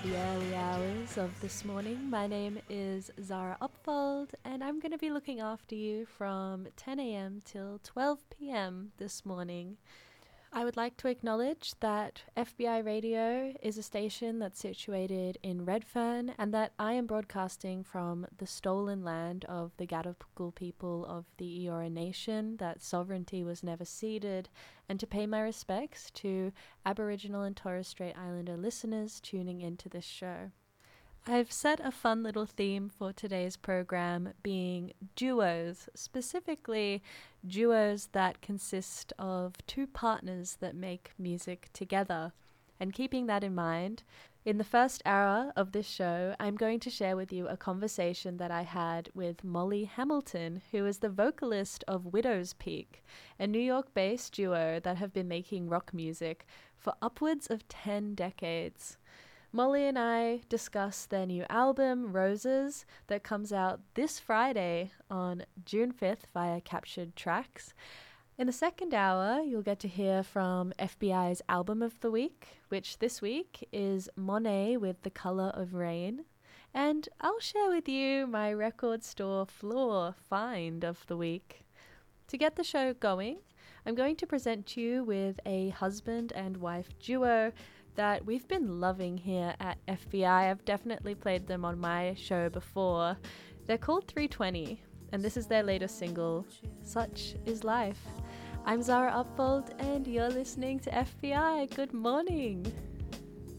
the early hours of this morning. My name is Zara Upfold, and I'm going to be looking after you from 10 a.m. till 12 p.m. this morning. I would like to acknowledge that FBI Radio is a station that's situated in Redfern and that I am broadcasting from the stolen land of the Gadigal people of the Eora Nation, that sovereignty was never ceded, and to pay my respects to Aboriginal and Torres Strait Islander listeners tuning into this show. I've set a fun little theme for today's program being duos, specifically duos that consist of two partners that make music together. And keeping that in mind, in the first hour of this show, I'm going to share with you a conversation that I had with Molly Hamilton, who is the vocalist of Widow's Peak, a New York-based duo that have been making rock music for upwards of 10 decades. Molly and I discuss their new album, Roses, that comes out this Friday on June 5th via Captured Tracks. In the second hour, you'll get to hear from FBI's Album of the Week, which this week is Monet with The Color of Rain. And I'll share with you my record store floor find of the week. To get the show going, I'm going to present you with a husband and wife duo that we've been loving here at FBI. I've definitely played them on my show before. They're called 320, and this is their latest single, Such Is Life. I'm Zara Upfold, and you're listening to FBI. Good morning.